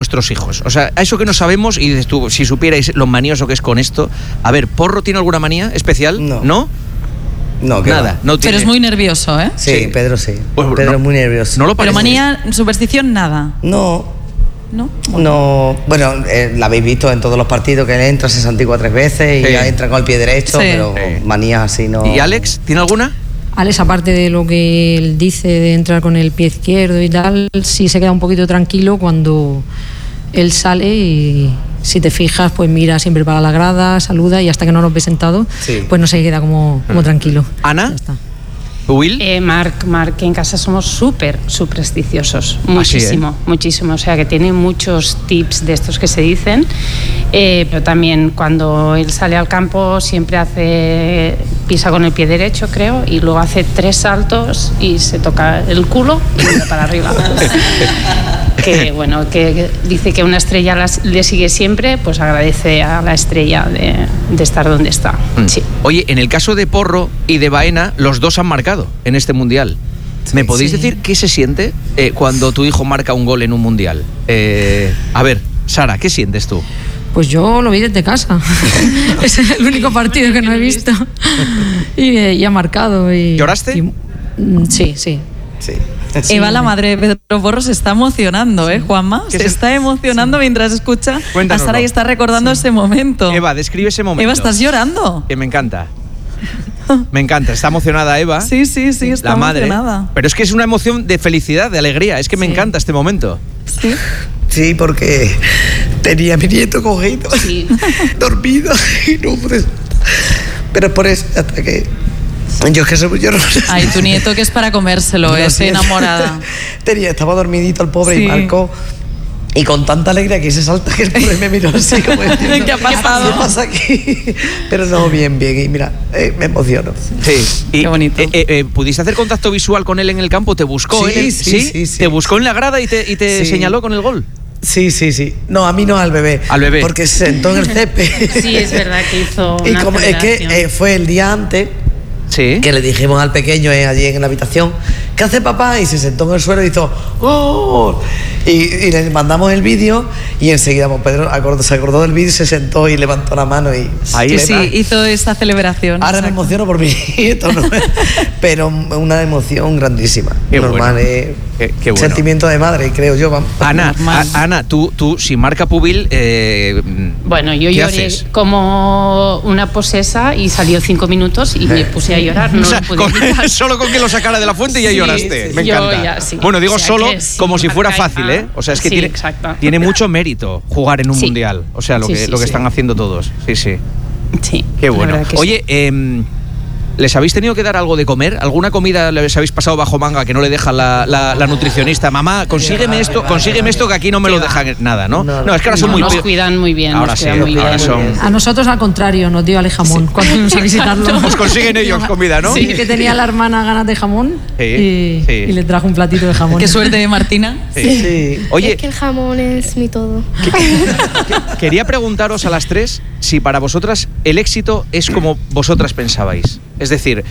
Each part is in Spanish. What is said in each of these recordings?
vuestros hijos? O sea, a eso que no sabemos, y dices tú, si supierais lo manioso que es con esto. A ver, ¿Porro tiene alguna manía especial? No, nada. No tiene. Pero es muy nervioso, ¿eh? Sí, Pedro sí. Pues, Pedro es muy nervioso. No lo Pero parece. manía, superstición, nada. No. ¿No? Bueno, la habéis visto en todos los partidos que él entra, se santigua 3 veces y ya entra con el pie derecho, pero manías así no. ¿Y Alex, tiene alguna? Alex, aparte de lo que él dice de entrar con el pie izquierdo y tal, sí se queda un poquito tranquilo cuando él sale y si te fijas, pues mira siempre para la grada, saluda y hasta que no nos ve sentado, pues no se queda como tranquilo. ¿Ana? Ya está. ¿Will? Marc, en casa somos súper supersticiosos, muchísimo. O sea, que tiene muchos tips de estos que se dicen, pero también cuando él sale al campo siempre pisa con el pie derecho, creo, y luego hace 3 saltos y se toca el culo y mira para arriba. que dice que una estrella le sigue siempre, pues agradece a la estrella de estar donde está. Sí. Oye, en el caso de Porro y de Baena, los dos han marcado en este mundial. ¿Me podéis decir qué se siente cuando tu hijo marca un gol en un mundial? A ver, Sara, ¿qué sientes tú? Pues yo lo vi desde casa. Es el único partido que no he visto. Y ha marcado. ¿Lloraste? Sí. Eva, la madre de Pedro Porro, se está emocionando, Juanma. Se está emocionando mientras escucha a Sara y está recordando ese momento. Eva, describe ese momento. Eva, ¿estás llorando? Que me encanta. Me encanta, está emocionada Eva. Sí, está la madre, emocionada. Pero es que es una emoción de felicidad, de alegría. Es que me encanta este momento. Sí, porque tenía a mi nieto cogido, dormido y no pude. Pero es por eso, hasta que yo no. Ay, tu nieto que es para comérselo, estoy enamorada. Estaba dormidito el pobre y Marco. Y con tanta alegría que se salta que el pobre me miró así como diciendo, ¿Qué ha pasado? ¿Qué pasa aquí? Pero no, bien. Y mira, me emociono. Sí. Qué bonito. ¿Pudiste hacer contacto visual con él en el campo? ¿Te buscó? Sí. ¿Te buscó en la grada y te señaló con el gol? Sí. No, a mí no, al bebé. Al bebé. Porque se sentó en el césped. Sí, es verdad que hizo una Y como es que fue el día antes que le dijimos al pequeño allí en la habitación, ¿qué hace papá? Y se sentó en el suelo y hizo ¡oh! Y le mandamos el vídeo y enseguida Pedro se acordó del vídeo y se sentó y levantó la mano y ahí hizo esa celebración. Ahora me emociono por mi nieto, ¿no? Pero una emoción grandísima. Qué normal, bueno. Qué bueno. Sentimiento de madre, creo yo. Ana, tú si marca Pubil, bueno, yo lloré haces? Como una posesa y salió 5 minutos y me puse a llorar. No solo con que lo sacara de la fuente ya lloraste. Me encanta. Bueno, digo como si fuera fácil, ¿eh? O sea, es que tiene mucho mérito jugar en un mundial. O sea, lo que están haciendo todos. Sí. Qué bueno. Oye, ¿les habéis tenido que dar algo de comer? ¿Alguna comida les habéis pasado bajo manga que no le deja la nutricionista? Mamá, consígueme esto que aquí no me lo dejan nada, ¿no? No, es que ahora son muy... Nos cuidan muy bien. Ahora sí, ahora son... A nosotros al contrario, nos dio Ale jamón cuando fuimos a visitarlo. Os consiguen ellos comida, ¿no? Sí, que tenía la hermana ganas de jamón y le trajo un platito de jamón. Qué suerte de Martina. Sí. Oye, es que el jamón es mi todo. Quería preguntaros a las 3 si para vosotras el éxito es como vosotras pensabais. Es decir,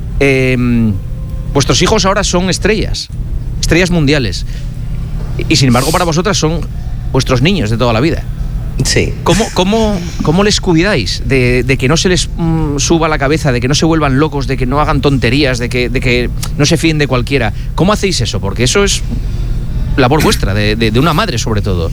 vuestros hijos ahora son estrellas mundiales. Y sin embargo para vosotras son vuestros niños de toda la vida. Sí. ¿Cómo les cuidáis de que no se les suba la cabeza, de que no se vuelvan locos, de que no hagan tonterías, de que no se fíen de cualquiera? ¿Cómo hacéis eso? Porque eso es labor vuestra, de una madre sobre todo.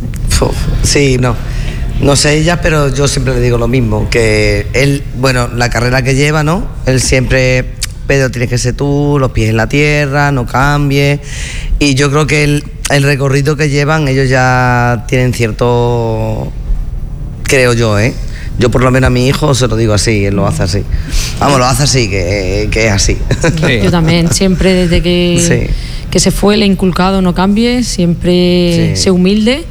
Sí, no sé ella, pero yo siempre le digo lo mismo, que él, bueno, la carrera que lleva, ¿no? Él siempre, Pedro, tienes que ser tú, los pies en la tierra, no cambies. Y yo creo que el recorrido que llevan, ellos ya tienen cierto, creo yo, Yo por lo menos a mi hijo se lo digo así, él lo hace así. Vamos, lo hace así, que es así. Sí. Yo también, siempre desde que se fue le he inculcado no cambies, siempre sé humilde.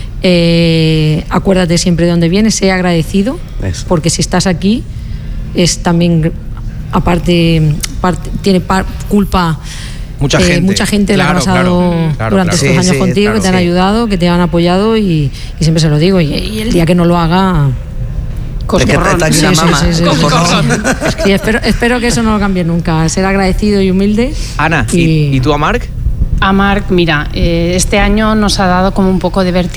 Acuérdate siempre de dónde vienes, sé agradecido. Eso. Porque si estás aquí es también aparte tiene culpa mucha gente claro, la ha pasado durante estos años contigo, que te han ayudado, que te han apoyado y siempre se lo digo y el día que no lo haga coscorrón. Sí, espero que eso no lo cambie nunca, ser agradecido y humilde. Ana, ¿y tú a Marc? A Marc, mira, este año nos ha dado como un poco de vértigo